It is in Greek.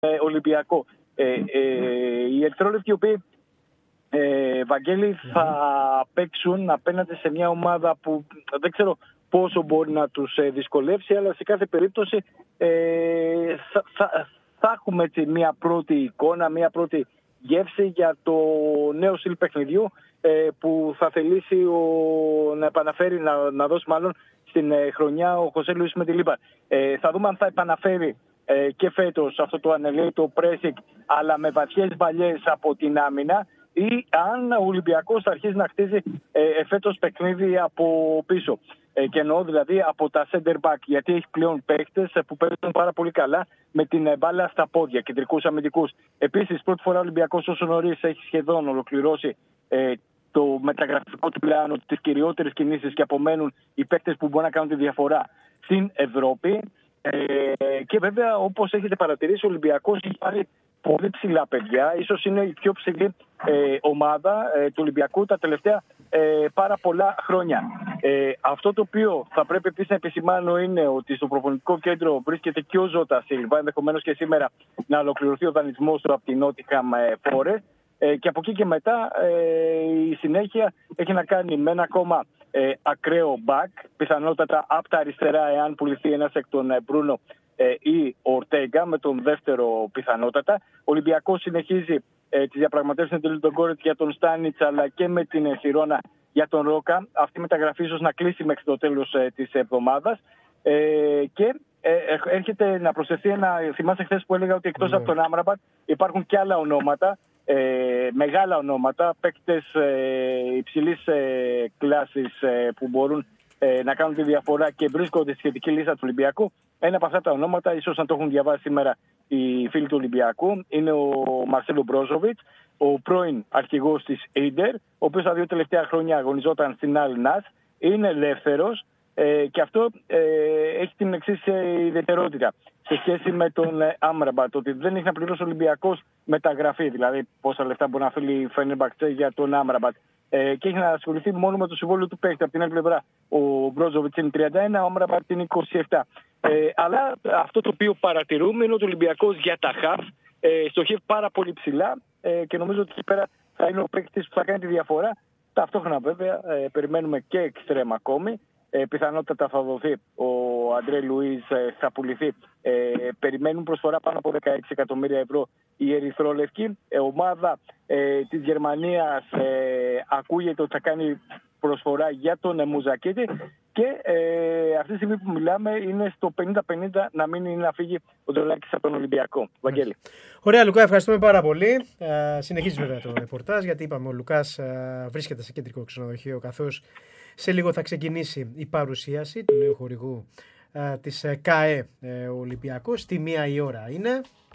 Ολυμπιακό. Οι ερυθρόλευκοι, οι οποίοι, Βαγγέλη, θα παίξουν απέναντι σε μια ομάδα που δεν ξέρω πόσο μπορεί να τους δυσκολεύσει, αλλά σε κάθε περίπτωση θα έχουμε έτσι μια πρώτη εικόνα, μια πρώτη γεύση για το νέο στυλ παιχνιδιού που θα θελήσει να επαναφέρει, να δώσει μάλλον στην χρονιά ο Χωσέ Λουίς Μεντιλίμπαρ. Θα δούμε αν θα επαναφέρει και φέτος αυτό το ανελαίτο pressing, αλλά με βαθιές βαλιές από την άμυνα, ή αν ο Ολυμπιακός θα αρχίσει να χτίζει φέτος παιχνίδι από πίσω. Και εννοώ δηλαδή από τα center back, γιατί έχει πλέον παίχτες που παίζουν πάρα πολύ καλά με την μπάλα στα πόδια, κεντρικούς αμυντικούς. Επίσης, πρώτη φορά ο Ολυμπιακός όσο νωρίς έχει σχεδόν ολοκληρώσει το μεταγραφικό του πλάνο, τις κυριότερες κινήσεις, και απομένουν οι παίκτες που μπορούν να κάνουν τη διαφορά στην Ευρώπη. Και βέβαια, όπως έχετε παρατηρήσει, ο Ολυμπιακός έχει πάρει πολύ ψηλά παιδιά. Ίσως είναι η πιο ψηλή ομάδα του Ολυμπιακού τα τελευταία πάρα πολλά χρόνια. Αυτό το οποίο θα πρέπει επίσης να επισημάνω είναι ότι στο προπονητικό κέντρο βρίσκεται και ο Ζώτα Σίλβα, ενδεχομένως και σήμερα να ολοκληρωθεί ο δανεισμός του από την Νότιχαμ Φόρεστ. Και από εκεί και μετά η συνέχεια έχει να κάνει με ένα ακόμα ακραίο μπακ, πιθανότατα από τα αριστερά, εάν πουληθεί ένας εκ των Μπρούνο ή Ορτέγκα, με τον δεύτερο πιθανότατα. Ο Ολυμπιακός συνεχίζει τις διαπραγματεύσεις με τον Λιντογκόρετ για τον Στάνιτς, αλλά και με την Σιρόνα για τον Ρόκα. Αυτή η μεταγραφή ίσως να κλείσει μέχρι το τέλος της εβδομάδας. Και έρχεται να προσθεθεί ένα. Θυμάσαι χθες που έλεγα ότι εκτός από τον Άμραμπατ υπάρχουν και άλλα ονόματα, μεγάλα ονόματα, παίκτες υψηλής κλάσης που μπορούν να κάνουν τη διαφορά και βρίσκονται στη σχετική λίστα του Ολυμπιακού. Ένα από αυτά τα ονόματα, ίσως να το έχουν διαβάσει σήμερα οι φίλοι του Ολυμπιακού, είναι ο Μαρσέλο Μπρόζοβιτς, ο πρώην αρχηγός της Ίντερ, ο οποίος τα 2 τελευταία χρόνια αγωνιζόταν στην Αλ Νας, είναι ελεύθερος και αυτό έχει την εξής ιδιαιτερότητα σε σχέση με τον Άμραμπατ, ότι δεν έχει να πληρώσει ο Ολυμπιακός μεταγραφή, δηλαδή πόσα λεφτά μπορεί να φύγει η Φενέρμπαχτσε για τον Άμραμπατ. Και έχει να ασχοληθεί μόνο με το συμβόλαιο του παίκτη. Από την άλλη πλευρά, ο Μπρόζοβιτς είναι 31, ο Άμραμπατ είναι 27. Αλλά αυτό το οποίο παρατηρούμε είναι ότι ο Ολυμπιακός για τα χαφ στοχεύει πάρα πολύ ψηλά και νομίζω ότι εκεί πέρα θα είναι ο παίκτης που θα κάνει τη διαφορά. Ταυτόχρονα βέβαια περιμένουμε και εξτρέμ ακόμη. Πιθανότατα θα δοθεί ο Αντρέ Λουίς, θα πουληθεί. Περιμένουν προσφορά πάνω από 16 εκατομμύρια ευρώ η ερυθρόλευκη. Ομάδα της Γερμανίας ακούγεται ότι θα κάνει προσφορά για τον Μουζακίτη και αυτή τη στιγμή που μιλάμε είναι στο 50-50 να μείνει ή να φύγει ο Ντολάκης από τον Ολυμπιακό. Βαγγέλη. Ωραία, Λουκά, ευχαριστούμε πάρα πολύ. Συνεχίζει βέβαια το ρεπορτάζ, γιατί είπαμε ο Λουκάς βρίσκεται σε κεντρικό ξενοδοχείο, καθώς σε λίγο θα ξεκινήσει η παρουσίαση του νέου χορηγού της ΚΑΕ ο Ολυμπιακός. Στη 1 η ώρα είναι.